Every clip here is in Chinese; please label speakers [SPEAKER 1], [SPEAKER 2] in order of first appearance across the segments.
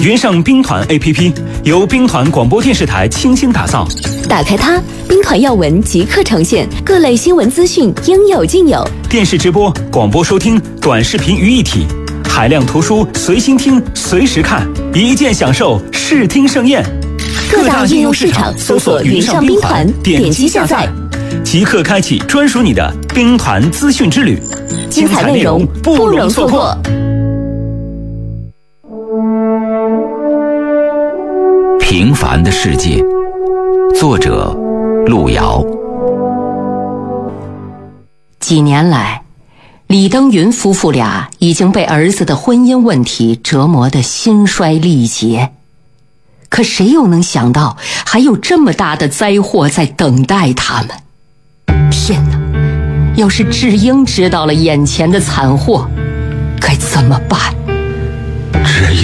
[SPEAKER 1] 云上兵团 APP 由兵团广播电视台倾心打造。
[SPEAKER 2] 打开它，兵团要闻即刻呈现，各类新闻资讯应有尽有。
[SPEAKER 1] 电视直播、广播收听、短视频于一体，海量图书随心听、随时看，一键享受视听盛宴。
[SPEAKER 2] 各大应用市场搜索云上兵团，点击下载，
[SPEAKER 1] 即刻开启专属你的兵团资讯之旅，
[SPEAKER 2] 精彩内容不容错过。
[SPEAKER 3] 平凡的世界，作者路遥。
[SPEAKER 4] 几年来，李登云夫妇俩已经被儿子的婚姻问题折磨得心衰力竭，可谁又能想到还有这么大的灾祸在等待他们？天哪，要是智英知道了眼前的惨祸，该怎么办？
[SPEAKER 5] 智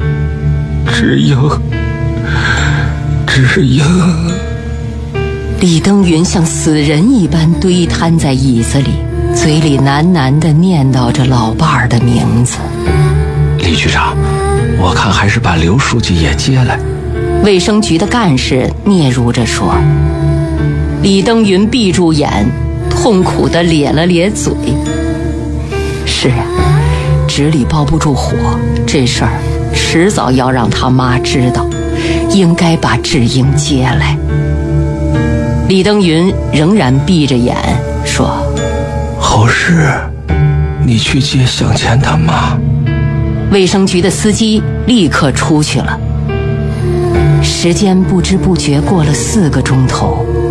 [SPEAKER 5] 英，
[SPEAKER 4] 李登云像死人一般堆瘫在椅子里，嘴里喃喃地念叨着老伴儿的名字。
[SPEAKER 5] 李局长，我看还是把刘书记也接来。
[SPEAKER 4] 卫生局的干事嗫嚅着说。李登云闭住眼，痛苦地咧了咧嘴。是啊，纸里包不住火，这事儿迟早要让他妈知道，应该把智英接来。李登云仍然闭着眼说：
[SPEAKER 5] 侯氏，你去接向前他妈。
[SPEAKER 4] 卫生局的司机立刻出去了。时间不知不觉过了4个钟头，